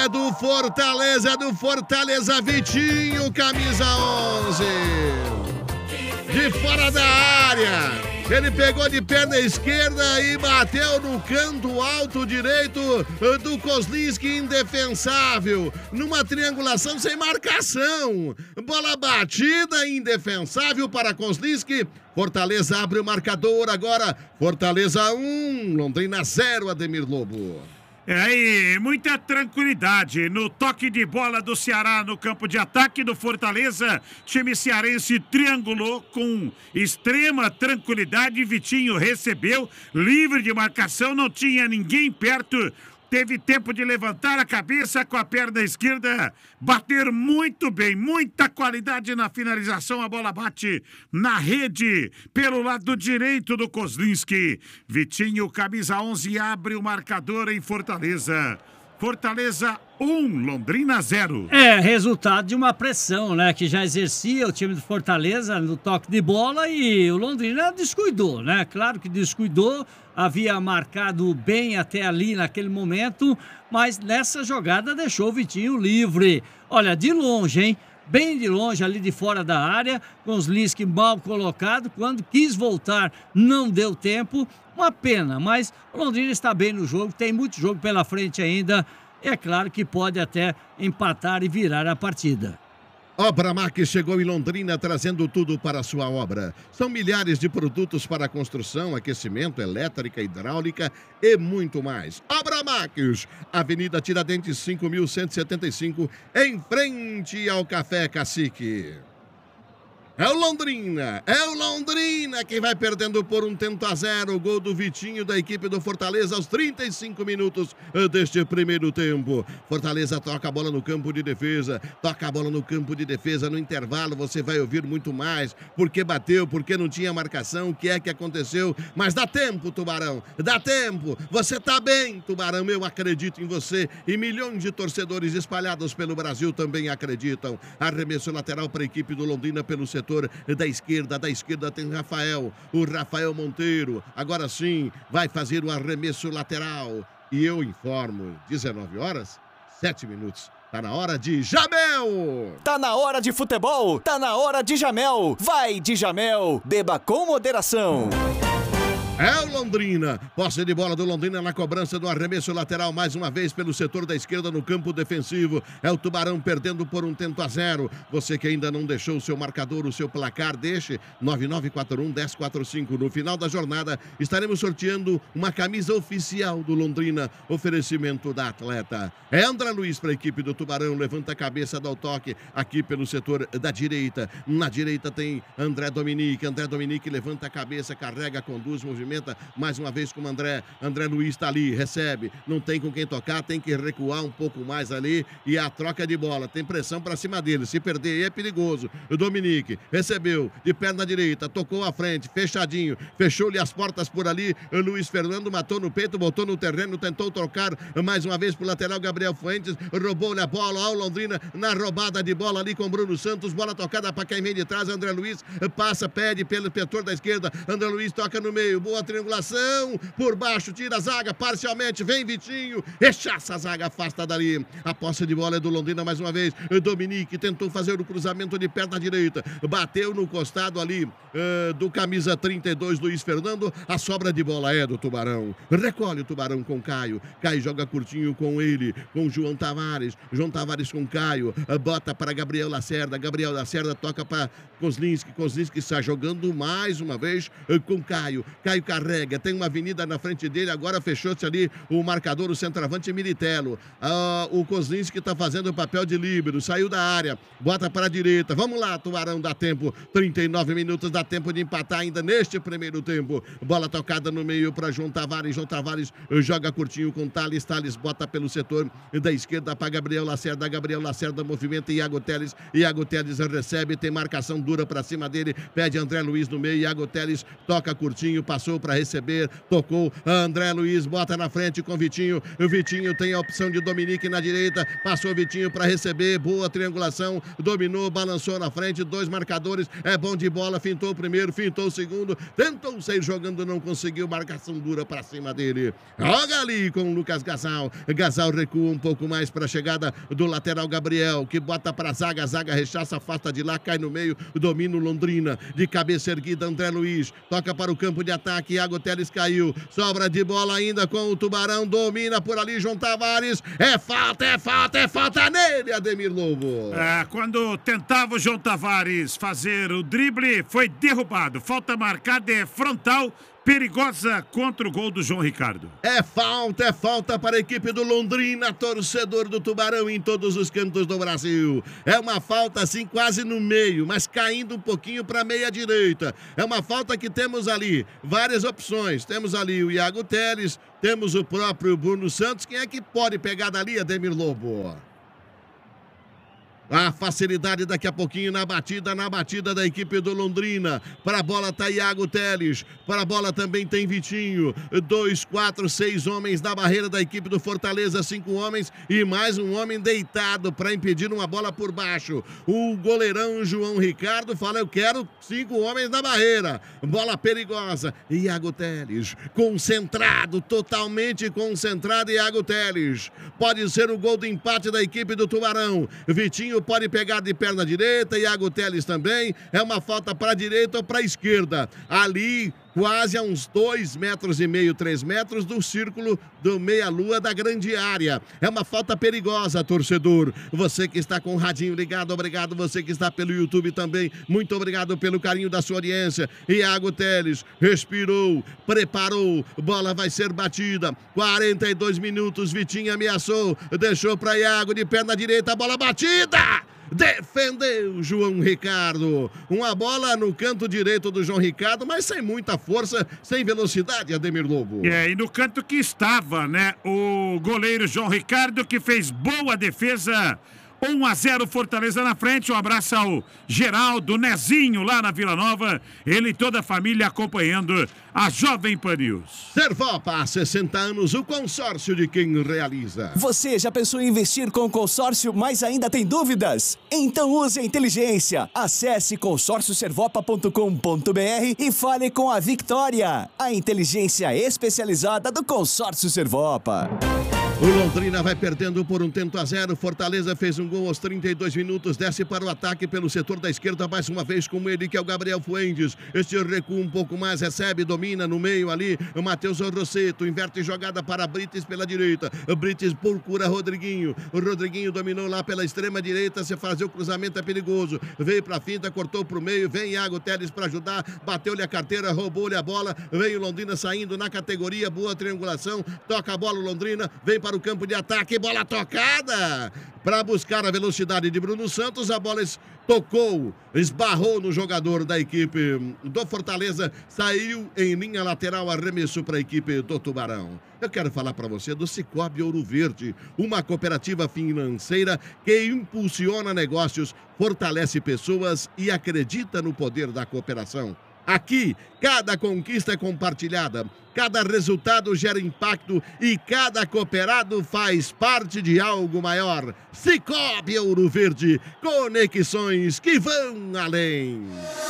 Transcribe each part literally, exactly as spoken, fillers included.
É do Fortaleza, é do Fortaleza, Vitinho, camisa onze. De fora da área. Ele pegou de perna esquerda e bateu no canto alto direito do Kozlinski, indefensável. Numa triangulação sem marcação. Bola batida, indefensável para Kozlinski. Fortaleza abre o marcador agora. Fortaleza um, Londrina zero, Ademir Lobo. É aí, muita tranquilidade no toque de bola do Ceará no campo de ataque do Fortaleza. Time cearense triangulou com extrema tranquilidade. Vitinho recebeu, livre de marcação, não tinha ninguém perto. Teve tempo de levantar a cabeça com a perna esquerda, bater muito bem, muita qualidade na finalização. A bola bate na rede pelo lado direito do Kozlinski. Vitinho, camisa onze, abre o marcador em Fortaleza. Fortaleza um, Londrina zero. É, resultado de uma pressão, né? Que já exercia o time do Fortaleza no toque de bola e o Londrina descuidou, né? Claro que descuidou, havia marcado bem até ali naquele momento, mas nessa jogada deixou o Vitinho livre. Olha, de longe, hein? Bem de longe, ali de fora da área, com os Kozlinski mal colocado. Quando quis voltar, não deu tempo. Uma pena, mas o Londrina está bem no jogo, tem muito jogo pela frente ainda. É claro que pode até empatar e virar a partida. Obra Max chegou em Londrina trazendo tudo para a sua obra. São milhares de produtos para construção, aquecimento, elétrica, hidráulica e muito mais. Obra Max, Avenida Tiradentes cinco mil cento e setenta e cinco, em frente ao Café Cacique. É o Londrina, é o Londrina que vai perdendo por um tento a zero. O gol do Vitinho da equipe do Fortaleza aos trinta e cinco minutos deste primeiro tempo. Fortaleza toca a bola no campo de defesa, toca a bola no campo de defesa. No intervalo você vai ouvir muito mais. Por que bateu, por que não tinha marcação, o que é que aconteceu. Mas dá tempo, Tubarão, dá tempo. Você tá bem, Tubarão, eu acredito em você. E milhões de torcedores espalhados pelo Brasil também acreditam. Arremesso lateral para a equipe do Londrina pelo setor da esquerda, da esquerda tem Rafael, o Rafael Monteiro, agora sim, vai fazer o arremesso lateral, e eu informo, dezenove horas, sete minutos, tá na hora de Jamel! Tá na hora de futebol, tá na hora de Jamel, vai de Jamel, beba com moderação. É o Londrina, posse de bola do Londrina na cobrança do arremesso lateral, mais uma vez pelo setor da esquerda no campo defensivo. É o Tubarão perdendo por um tento a zero. Você que ainda não deixou o seu marcador, o seu placar, deixe nove nove quatro um, um zero quatro cinco. No final da jornada estaremos sorteando uma camisa oficial do Londrina, oferecimento da Atleta. É André Luiz para a equipe do Tubarão, levanta a cabeça, dá o toque aqui pelo setor da direita. Na direita tem André Dominique, André Dominique levanta a cabeça, carrega, conduz, movimenta mais uma vez com o André. André Luiz está ali, recebe, não tem com quem tocar, tem que recuar um pouco mais ali e a troca de bola, tem pressão para cima dele, se perder é perigoso. O Dominique recebeu de perna direita, tocou à frente, fechadinho, fechou-lhe as portas por ali. O Luiz Fernando matou no peito, botou no terreno, tentou trocar mais uma vez pro lateral Gabriel Fuentes, roubou-lhe a bola ao Londrina na roubada de bola ali com Bruno Santos, bola tocada para quem vem de trás. André Luiz passa, pede pelo setor da esquerda, André Luiz toca no meio, boa triangulação, por baixo, tira a zaga parcialmente, vem Vitinho, rechaça a zaga, afasta dali. A posse de bola é do Londrina mais uma vez. Dominique tentou fazer o cruzamento de perna direita, bateu no costado ali uh, do camisa trinta e dois, Luiz Fernando. A sobra de bola é do Tubarão. Recolhe o Tubarão com Caio. Caio joga curtinho com ele, com João Tavares. João Tavares com Caio, uh, bota para Gabriel Lacerda. Gabriel Lacerda toca para Kozlinski. Kozlinski está jogando mais uma vez uh, com Caio. Caio carrega, tem uma avenida na frente dele, agora fechou-se ali o marcador, o centroavante Militello. Ah, o Kozlinski está fazendo o papel de líbero, saiu da área, bota para a direita. Vamos lá, Tubarão, dá tempo, trinta e nove minutos, dá tempo de empatar ainda neste primeiro tempo. Bola tocada no meio para João Tavares, João Tavares joga curtinho com Thales, Thales bota pelo setor da esquerda para Gabriel Lacerda, Gabriel Lacerda movimenta Iago Teles, Iago Teles recebe, tem marcação dura para cima dele, pede André Luiz no meio, Iago Teles toca curtinho, passou passou para receber, tocou, André Luiz bota na frente com o Vitinho, o Vitinho tem a opção de Dominique na direita, passou o Vitinho para receber, boa triangulação, dominou, balançou na frente, dois marcadores, é bom de bola, fintou o primeiro, fintou o segundo, tentou sair jogando, não conseguiu, marcação dura para cima dele. Joga ali com o Lucas Gasal, Gasal recua um pouco mais para a chegada do lateral Gabriel, que bota para a zaga, a zaga rechaça, afasta de lá, cai no meio, domina o Londrina, de cabeça erguida, André Luiz, toca para o campo de ataque, Iago Teles caiu, sobra de bola ainda com o Tubarão, domina por ali, João Tavares, é falta, é falta, é falta nele, Ademir Lobo. É, quando tentava o João Tavares fazer o drible, foi derrubado, falta marcada, é frontal, perigosa contra o gol do João Ricardo. É falta, é falta para a equipe do Londrina, torcedor do Tubarão em todos os cantos do Brasil. É uma falta assim quase no meio, mas caindo um pouquinho para a meia direita. É uma falta que temos ali várias opções. Temos ali o Iago Teles, temos o próprio Bruno Santos. Quem é que pode pegar dali, Ademir Lobo? A facilidade daqui a pouquinho na batida, na batida da equipe do Londrina. Para a bola tá Iago Teles. Para a bola também tem Vitinho. Dois, quatro, seis homens na barreira da equipe do Fortaleza. Cinco homens e mais um homem deitado para impedir uma bola por baixo. O goleirão João Ricardo fala: eu quero cinco homens na barreira. Bola perigosa. Iago Teles, concentrado, totalmente concentrado. Iago Teles. Pode ser o gol do empate da equipe do Tubarão. Vitinho pode pegar de perna direita, Iago Teles também, é uma falta para a direita ou para a esquerda, ali quase a uns dois metros e meio, três metros do círculo do meia-lua da grande área. É uma falta perigosa, torcedor. Você que está com o radinho ligado, obrigado. Você que está pelo YouTube também, muito obrigado pelo carinho da sua audiência. Iago Teles respirou, preparou, bola vai ser batida. quarenta e dois minutos, Vitinho ameaçou, deixou para Iago de perna direita, bola batida! Defendeu João Ricardo. Uma bola no canto direito do João Ricardo, mas sem muita força, sem velocidade, Ademir Lobo. É, e no canto que estava, né, o goleiro João Ricardo, que fez boa defesa. um a zero Fortaleza na frente. Um abraço ao Geraldo, Nezinho lá na Vila Nova. Ele e toda a família acompanhando a Jovem Pan News. Servopa, há sessenta anos, o consórcio de quem realiza. Você já pensou em investir com o consórcio, mas ainda tem dúvidas? Então use a inteligência. Acesse consórcio servopa ponto com ponto br e fale com a Victoria, a inteligência especializada do consórcio Servopa. O Londrina vai perdendo por um tento a zero. Fortaleza fez um gol aos trinta e dois minutos. Desce para o ataque pelo setor da esquerda, mais uma vez com ele, que é o Gabriel Fuendes. Este recua um pouco mais, recebe, domina no meio ali. O Matheus Rosseto inverte jogada para Brites pela direita. O Brites procura Rodriguinho. O Rodriguinho dominou lá pela extrema direita. Se fazer o cruzamento é perigoso. Veio para a finta, cortou para o meio. Vem Iago Teles para ajudar. Bateu-lhe a carteira, roubou-lhe a bola. Vem o Londrina saindo na categoria. Boa triangulação. Toca a bola o Londrina. Vem para o campo de ataque, bola tocada para buscar a velocidade de Bruno Santos. A bola tocou, esbarrou no jogador da equipe do Fortaleza, saiu em linha lateral, arremesso para a equipe do Tubarão. Eu quero falar para você do Cicobi Ouro Verde, uma cooperativa financeira que impulsiona negócios, fortalece pessoas e acredita no poder da cooperação. Aqui, cada conquista é compartilhada, cada resultado gera impacto e cada cooperado faz parte de algo maior. Cicobi Ouro Verde, conexões que vão além.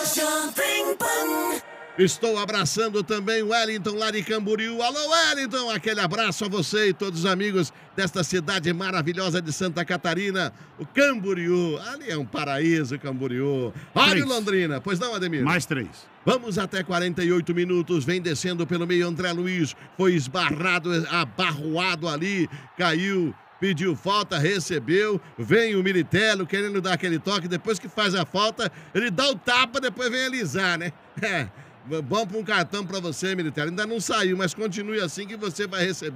Estou abraçando também o Wellington lá de Camboriú. Alô, Wellington, aquele abraço a você e todos os amigos desta cidade maravilhosa de Santa Catarina, o Camboriú. Ali é um paraíso, Camboriú. Olha o Londrina, pois não, Ademir? Mais três. Vamos até quarenta e oito minutos, vem descendo pelo meio André Luiz, foi esbarrado, abarroado ali, caiu, pediu falta, recebeu, vem o Militello querendo dar aquele toque, depois que faz a falta, ele dá o tapa, depois vem alisar, né? É. Bom para um cartão para você, Militello. Ainda não saiu, mas continue assim que você vai receber.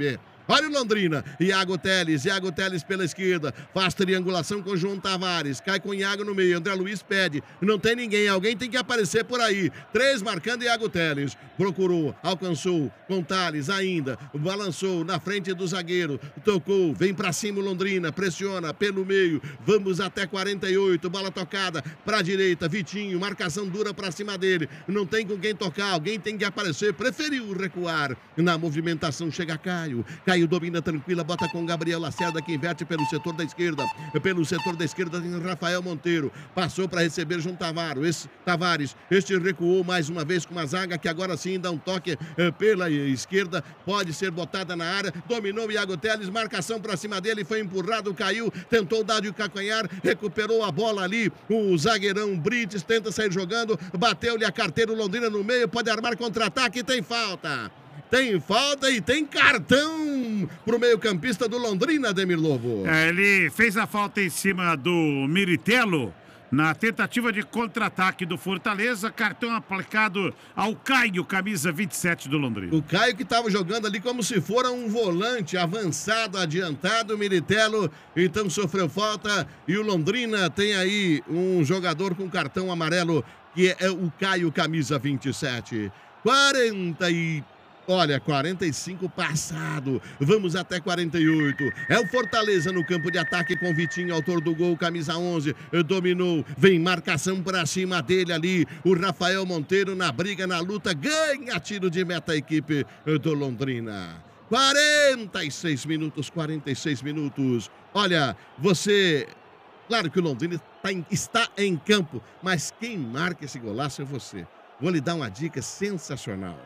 Olha o Londrina, Iago Teles, Iago Teles pela esquerda, faz triangulação com João Tavares, cai com Iago no meio, André Luiz pede, não tem ninguém, alguém tem que aparecer por aí, três marcando Iago Teles, procurou, alcançou, com Thales ainda, balançou na frente do zagueiro, tocou, vem pra cima o Londrina, pressiona pelo meio, vamos até quarenta e oito, bola tocada pra direita, Vitinho, marcação dura pra cima dele, não tem com quem tocar, alguém tem que aparecer, preferiu recuar, na movimentação chega Caio, Caio domina tranquila, bota com Gabriel Lacerda que inverte pelo setor da esquerda, pelo setor da esquerda tem Rafael Monteiro, passou para receber João Tavares, Tavares, este recuou mais uma vez com uma zaga que agora sim dá um toque eh, pela esquerda, pode ser botada na área, dominou Iago Teles, marcação para cima dele, foi empurrado, caiu, tentou dar de calcanhar, recuperou a bola ali, o zagueirão Brites tenta sair jogando, bateu-lhe a carteira, o Londrina no meio, pode armar contra-ataque, tem falta. Tem falta e tem cartão pro meio-campista do Londrina, Ademir Lobo. É, ele fez a falta em cima do Miritello na tentativa de contra-ataque do Fortaleza. Cartão aplicado ao Caio, camisa vinte e sete do Londrina. O Caio que estava jogando ali como se fora um volante avançado, adiantado. O Miritello então sofreu falta e o Londrina tem aí um jogador com cartão amarelo que é o Caio, camisa vinte e sete. quarenta e Olha, quarenta e cinco passado, vamos até quarenta e oito, é o Fortaleza no campo de ataque com Vitinho, autor do gol, camisa onze, dominou, vem marcação pra cima dele ali, o Rafael Monteiro na briga, na luta, ganha tiro de meta a equipe do Londrina. quarenta e seis minutos, quarenta e seis minutos, olha, você... Claro que o Londrina tá em, está em campo, mas quem marca esse golaço é você. Vou lhe dar uma dica sensacional.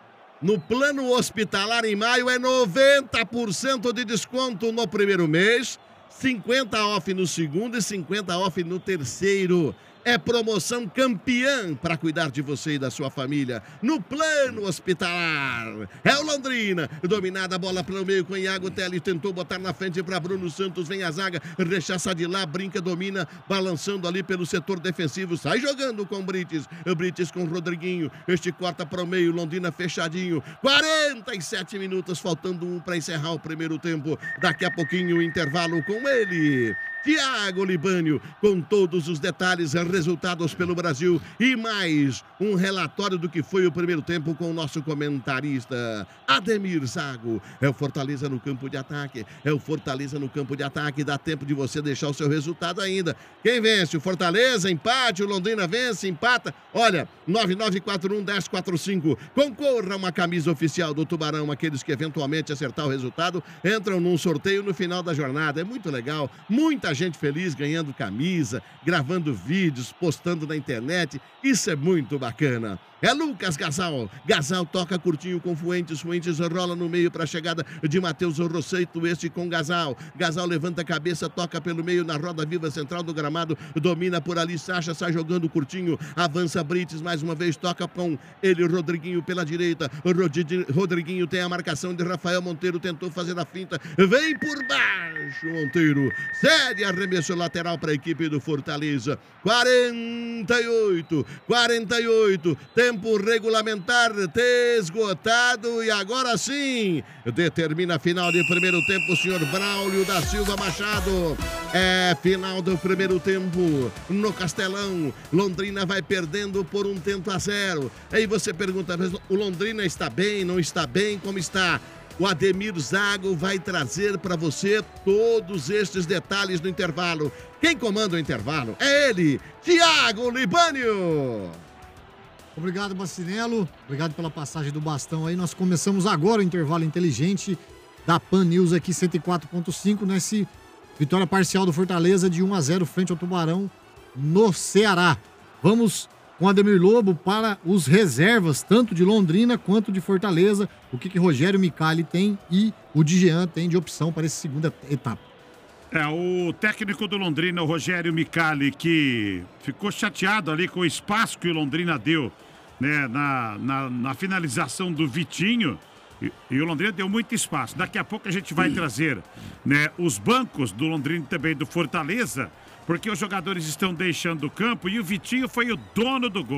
No plano hospitalar em maio é noventa por cento de desconto no primeiro mês, cinquenta por cento off no segundo e cinquenta por cento off no terceiro. É promoção campeã para cuidar de você e da sua família. No plano hospitalar. É o Londrina. Dominada a bola pelo meio com Iago Teles. Tentou botar na frente para Bruno Santos. Vem a zaga. Rechaça de lá. Brinca, domina. Balançando ali pelo setor defensivo. Sai jogando com Brites. Brites com Rodriguinho. Este corta para o meio. Londrina fechadinho. quarenta e sete minutos. Faltando um para encerrar o primeiro tempo. Daqui a pouquinho o intervalo com ele. Thiago Libânio, com todos os detalhes, resultados pelo Brasil e mais um relatório do que foi o primeiro tempo com o nosso comentarista Ademir Zago. É o Fortaleza no campo de ataque, é o Fortaleza no campo de ataque, dá tempo de você deixar o seu resultado ainda. Quem vence? O Fortaleza, empate, o Londrina vence, empata. Olha, nove nove quatro um, um zero quatro cinco, concorra a uma camisa oficial do Tubarão, aqueles que eventualmente acertar o resultado, entram num sorteio no final da jornada, é muito legal, muita gente feliz ganhando camisa, gravando vídeos, postando na internet, isso é muito bacana. É Lucas Gasal, Gasal toca curtinho com Fuentes, Fuentes rola no meio para a chegada de Matheus Rosseito, este com Gasal, Gasal levanta a cabeça, toca pelo meio na roda viva central do gramado, domina por ali, Sacha sai jogando curtinho, avança Brites, mais uma vez toca com ele, Rodriguinho pela direita, Rodriguinho tem a marcação de Rafael Monteiro, tentou fazer a finta, vem por baixo Monteiro, cede arremesso lateral para a equipe do Fortaleza, quarenta e oito, quarenta e oito, tempo regulamentar esgotado e agora sim determina a final de primeiro tempo o senhor Braulio da Silva Machado. É final do primeiro tempo no Castelão. Londrina vai perdendo por um tento a zero. Aí você pergunta, mas o Londrina está bem, não está bem, como está? O Ademir Zago vai trazer para você todos estes detalhes no intervalo. Quem comanda o intervalo é ele, Thiago Libânio. Obrigado, Bacinello. Obrigado pela passagem do bastão aí. Nós começamos agora o intervalo inteligente da Pan News aqui, cento e quatro ponto cinco, nesse vitória parcial do Fortaleza de um a zero frente ao Tubarão no Ceará. Vamos com Ademir Lobo para os reservas, tanto de Londrina quanto de Fortaleza. O que que Rogério Micali tem e o Dijean tem de opção para essa segunda etapa. É, o técnico do Londrina, o Rogério Micali, que ficou chateado ali com o espaço que o Londrina deu, né, na, na, na finalização do Vitinho, e, e o Londrina deu muito espaço. Daqui a pouco a gente vai trazer, né, os bancos do Londrina e também do Fortaleza, porque os jogadores estão deixando o campo e o Vitinho foi o dono do gol.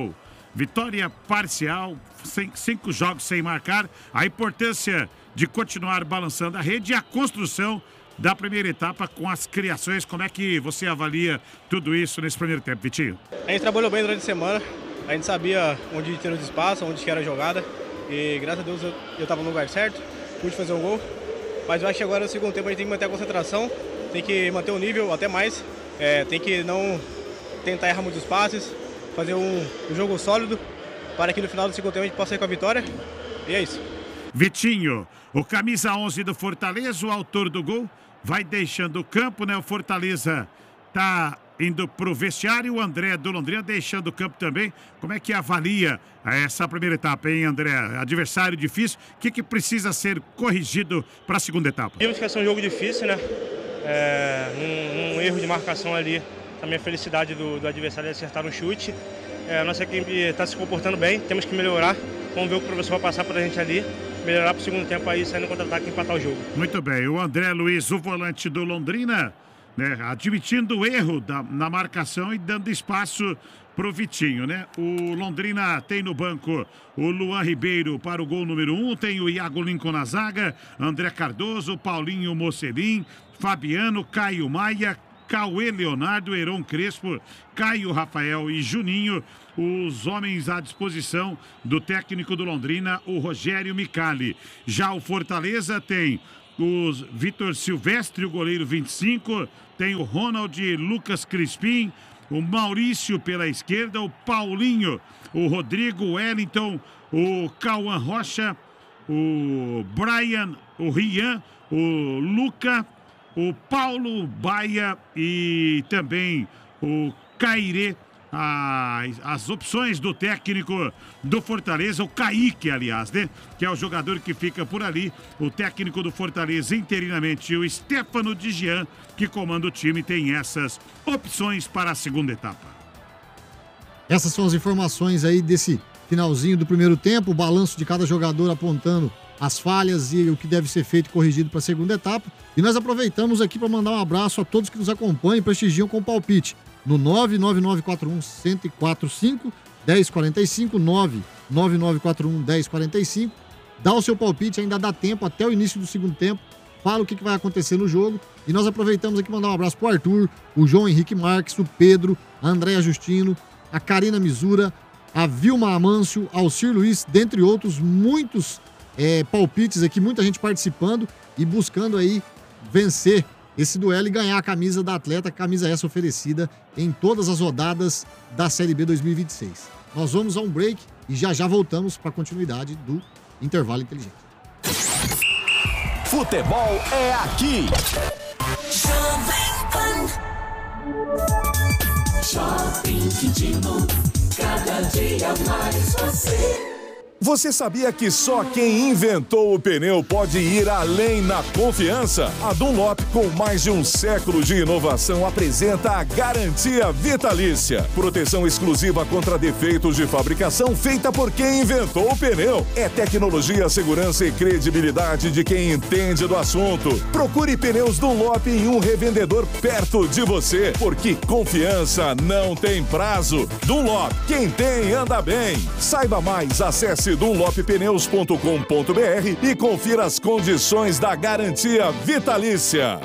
vitória parcial, cinco jogos sem marcar. A importância de continuar balançando a rede e a construção da primeira etapa com as criações. Como é que você avalia tudo isso nesse primeiro tempo, Vitinho? A gente trabalhou bem durante a semana, a gente sabia onde ter os espaços, onde que era a jogada, e graças a Deus eu estava no lugar certo, pude fazer um gol, mas eu acho que agora no segundo tempo a gente tem que manter a concentração, tem que manter o nível até mais, é, tem que não tentar errar muitos passes, fazer um, um jogo sólido, para que no final do segundo tempo a gente possa sair com a vitória, e é isso. Vitinho, o camisa onze do Fortaleza, o autor do gol, vai deixando o campo, né? O Fortaleza tá indo pro vestiário, o André do Londrina deixando o campo também. Como é que avalia essa primeira etapa, hein, André? Adversário difícil, o que, que precisa ser corrigido para a segunda etapa? Vimos que vai ser um jogo difícil, né? É, um, um erro de marcação ali, também a felicidade do, do adversário de acertar um chute. É, a nossa equipe está se comportando bem, temos que melhorar. Vamos ver o que o professor vai passar para a gente ali, melhorar para o segundo tempo aí, sair no contra-ataque e empatar o jogo. Muito bem, o André Luiz, o volante do Londrina, né, admitindo o erro da, na marcação e dando espaço para o Vitinho, né? O Londrina tem no banco o Luan Ribeiro para o gol número um, tem o Iago Lincoln na zaga, André Cardoso, Paulinho Mocelin, Fabiano, Caio Maia, Cauê Leonardo, Heron Crespo, Caio Rafael e Juninho, os homens à disposição do técnico do Londrina, o Rogério Micali. Já o Fortaleza tem o Vitor Silvestre, o goleiro vinte e cinco, tem o Ronald Lucas Crispim, o Maurício pela esquerda, o Paulinho, o Rodrigo Wellington, o Cauã Rocha, o Brian, o Rian, o Luca, o Paulo Baia e também o Cairê. As, as opções do técnico do Fortaleza, o Kaique, aliás, né? Que é o jogador que fica por ali. O técnico do Fortaleza, interinamente, o Stefano Digian, que comanda o time, tem essas opções para a segunda etapa. Essas são as informações aí desse finalzinho do primeiro tempo, o balanço de cada jogador apontando as falhas e o que deve ser feito e corrigido para a segunda etapa. E nós aproveitamos aqui para mandar um abraço a todos que nos acompanham e prestigiam com o palpite. No nove nove nove quatro um um zero quatro cinco, um zero quatro cinco, nove nove nove quatro um um zero quatro cinco. Dá o seu palpite, ainda dá tempo até o início do segundo tempo. Fala o que vai acontecer no jogo. E nós aproveitamos aqui para mandar um abraço para o Arthur, o João Henrique Marques, o Pedro, a Andréa Justino, a Karina Misura, a Vilma Amâncio, Alcir Luiz, dentre outros muitos é, palpites aqui, muita gente participando e buscando aí vencer esse duelo e ganhar a camisa da atleta, camisa essa oferecida em todas as rodadas da Série B dois mil e vinte e seis. Nós vamos a um break e já já voltamos para a continuidade do Intervalo Inteligente. Futebol é aqui. Shopping Quintino, cada dia mais você. Você sabia que só quem inventou o pneu pode ir além na confiança? A Dunlop, com mais de um século de inovação, apresenta a Garantia Vitalícia. Proteção exclusiva contra defeitos de fabricação feita por quem inventou o pneu. É tecnologia, segurança e credibilidade de quem entende do assunto. Procure pneus Dunlop em um revendedor perto de você, porque confiança não tem prazo. Dunlop, quem tem anda bem. Saiba mais, acesse dunlop pneus ponto com ponto b r e confira as condições da Garantia Vitalícia.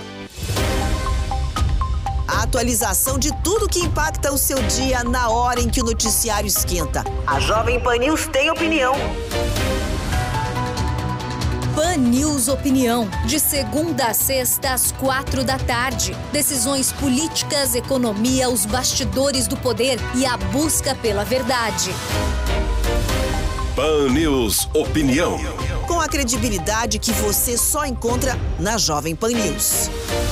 A atualização de tudo que impacta o seu dia na hora em que o noticiário esquenta. A Jovem Pan News tem opinião. Pan News Opinião, de segunda a sexta às quatro da tarde. Decisões políticas, economia, os bastidores do poder e a busca pela verdade. Pan News Opinião. Com a credibilidade que você só encontra na Jovem Pan News.